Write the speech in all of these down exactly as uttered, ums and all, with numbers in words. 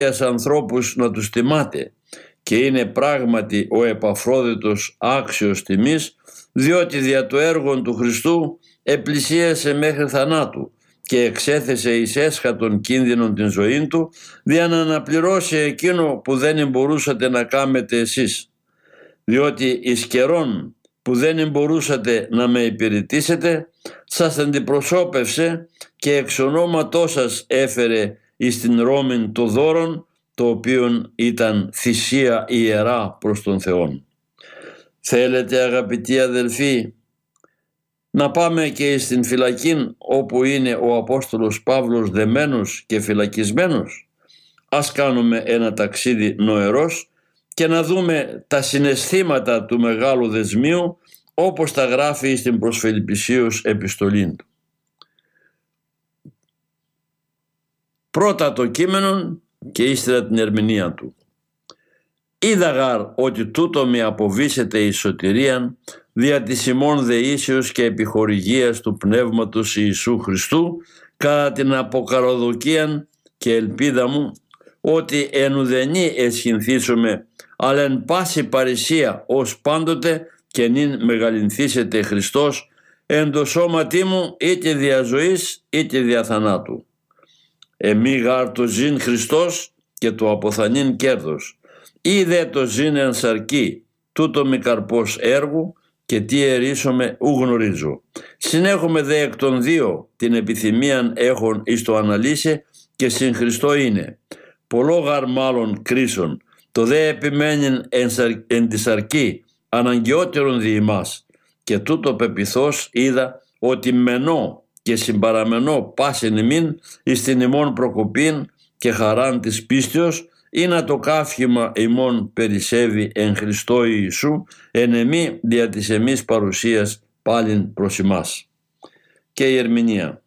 ανθρώπους να τους τιμάτε, και είναι πράγματι ο Επαφρόδιτος άξιος τιμής, διότι δια το έργο του Χριστού επλησίασε μέχρι θανάτου και εξέθεσε εις έσχατον κίνδυνον την ζωή του, δια να αναπληρώσει εκείνο που δεν μπορούσατε να κάμετε εσείς. Διότι εις καιρόν που δεν μπορούσατε να με υπηρετήσετε, σας αντιπροσώπευσε και εξ ονόματός σας έφερε εις την Ρώμην το δώρον, το οποίο ήταν θυσία ιερά προς τον Θεόν. Θέλετε, αγαπητοί αδελφοί, να πάμε και στην φυλακή όπου είναι ο Απόστολος Παύλος δεμένος και φυλακισμένος? Ας κάνουμε ένα ταξίδι νοερός και να δούμε τα συναισθήματα του μεγάλου δεσμίου, όπως τα γράφει στην προς Φιλιππισίους επιστολή του. Πρώτα το κείμενο και ύστερα την ερμηνεία του. «Είδα γαρ ότι τούτο με αποβήσεται η σωτηρίαν δια της ημών δεήσεως και επιχορηγίας του Πνεύματος Ιησού Χριστού, κατά την αποκαροδοκίαν και ελπίδα μου, ότι εν ουδενή εσχυνθήσομαι, αλλά εν πάση παρησία ως πάντοτε και νυν μεγαλυνθήσετε Χριστός εν το σώματί μου, είτε δια ζωής είτε δια θανάτου. Εμεί γάρ το ζήν Χριστός και το αποθανήν κέρδος. Ή δε το ζήν εν σαρκή, τούτο μη καρπός έργου, και τι ερίσομαι ου γνωρίζω. Συνέχομαι δε εκ των δύο την επιθυμίαν έχων εις το αναλύσε, και συν Χριστό είναι. Πολλό γαρ μάλλον κρίσον, το δε επιμένειν εν, σαρ, εν τη σαρκή, αναγκαιότερον δι' ημάς. Και τούτο πεπιθώς είδα ότι μενώ και συμπαραμενώ πάσιν ημίν εις την ημών προκοπήν και χαράν της πίστεως, ή να το καύχημα ημών περισσεύει εν Χριστώ Ιησού, εν εμή δια της εμείς παρουσίας πάλιν προς ημάς». Και η ερμηνεία.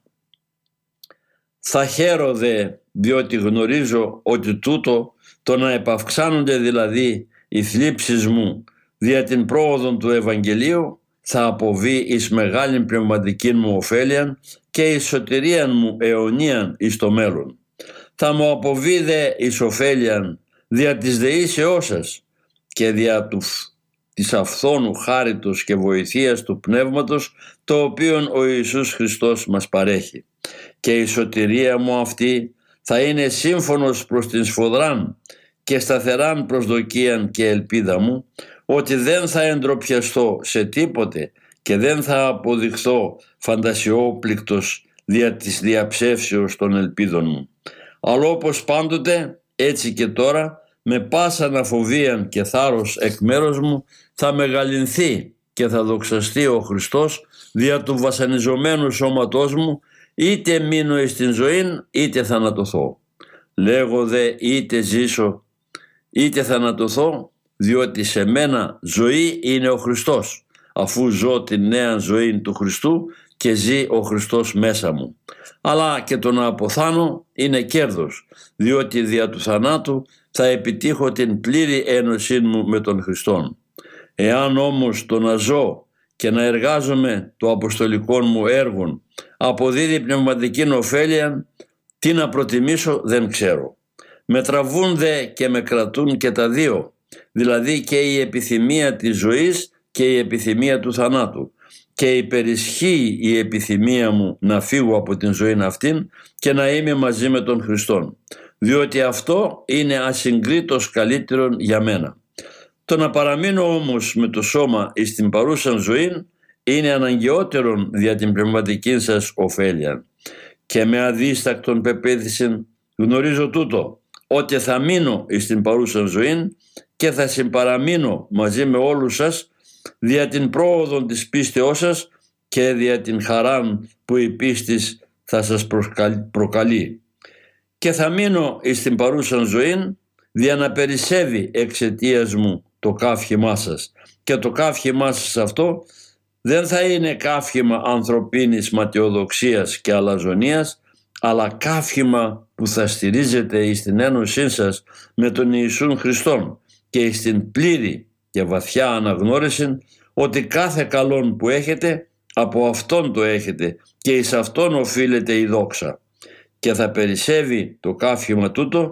«Θα χαίρω δε, διότι γνωρίζω ότι τούτο, το να επαυξάνονται δηλαδή οι θλίψεις μου δια την πρόοδον του Ευαγγελίου, θα αποβεί εις μεγάλην πνευματικήν μου ωφέλειαν και εις σωτηρίαν μου αιωνίαν εις το μέλλον. Θα μου αποβεί δε εις ωφέλειαν δια της δεήσεώς σας και δια του, της αυθόνου χάριτος και βοηθείας του Πνεύματος, το οποίον ο Ιησούς Χριστός μας παρέχει. Και η σωτηρία μου αυτή θα είναι σύμφωνος προς την σφοδράν και σταθεράν προσδοκίαν και ελπίδα μου, ότι δεν θα εντροπιαστώ σε τίποτε και δεν θα αποδειχθώ φαντασιόπληκτος δια της διαψεύσεως των ελπίδων μου. Αλλά όπως πάντοτε, έτσι και τώρα, με πάσα αναφοβίαν και θάρρος εκ μέρους μου, θα μεγαλυνθεί και θα δοξαστεί ο Χριστός δια του βασανιζομένου σώματός μου, είτε μείνω εις την ζωήν είτε θανατωθώ. Λέγω δε είτε ζήσω είτε θανατωθώ, διότι σε μένα ζωή είναι ο Χριστός, αφού ζω την νέα ζωή του Χριστού και ζει ο Χριστός μέσα μου. Αλλά και το να αποθάνω είναι κέρδος, διότι δια του θανάτου θα επιτύχω την πλήρη ένωσή μου με τον Χριστόν. Εάν όμως το να ζω και να εργάζομαι το αποστολικό μου έργο αποδίδει πνευματική ωφέλεια, τι να προτιμήσω δεν ξέρω. Με τραβούν δε και με κρατούν και τα δύο, δηλαδή και η επιθυμία της ζωής και η επιθυμία του θανάτου, και υπερισχύει η επιθυμία μου να φύγω από την ζωή αυτήν και να είμαι μαζί με τον Χριστόν, διότι αυτό είναι ασυγκρίτως καλύτερον για μένα. Το να παραμείνω όμως με το σώμα εις την παρούσαν ζωή είναι αναγκαιότερον δια την πνευματική σας ωφέλεια. Και με αδίστακτον πεποίθησιν γνωρίζω τούτο, ότι θα μείνω εις την παρούσαν ζωή και θα συμπαραμείνω μαζί με όλους σας δια την πρόοδο της πίστεώς σας και δια την χαράν που η πίστης θα σας προκαλεί. Και θα μείνω εις την παρούσαν ζωή δια να περισσεύει εξαιτίας μου το καύχημά σας, και το καύχημά σας αυτό δεν θα είναι καύχημα ανθρωπίνης ματαιοδοξίας και αλαζονίας, αλλά καύχημα που θα στηρίζεται εις την ένωσή σας με τον Ιησούν Χριστόν και εις την πλήρη και βαθιά αναγνώριση ότι κάθε καλόν που έχετε από Αυτόν το έχετε και εις Αυτόν οφείλεται η δόξα. Και θα περισσεύει το καύχημα τούτο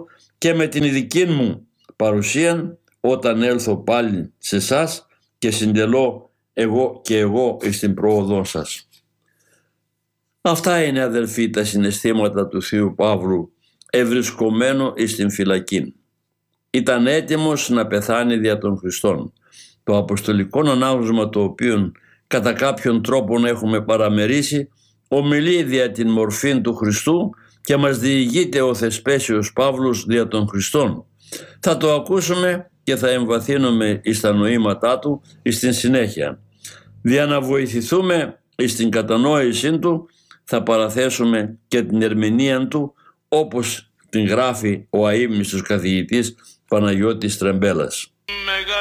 και με την δική μου παρουσία όταν έλθω πάλι σε εσάς και συντελώ εγώ και εγώ εις την πρόοδό σας. Αυτά είναι, αδελφοί, τα συναισθήματα του Θείου Παύλου ευρισκομένο εις την φυλακή. Ήταν έτοιμος να πεθάνει δια των Χριστών. Το αποστολικό ανάγνωσμα, το οποίο κατά κάποιον τρόπο έχουμε παραμερίσει, ομιλεί δια την μορφή του Χριστού και μας διηγείται ο Θεσπέσιος Παύλος δια των Χριστών. Θα το ακούσουμε και θα εμβαθύνουμε εις τα νοήματά του εις την συνέχεια. Δια να βοηθηθούμε εις την κατανόησή του, θα παραθέσουμε και την ερμηνεία του, όπως την γράφει ο αείμνηστος καθηγητής Παναγιώτης Τρεμπέλας.